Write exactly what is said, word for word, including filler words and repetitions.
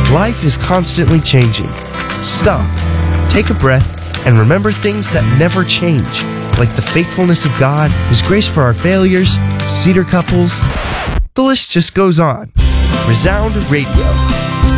Life is constantly changing. Stop, take a breath, and remember things that never change, like the faithfulness of God, His grace for our failures, cedar couples. The list just goes on. Resound Radio.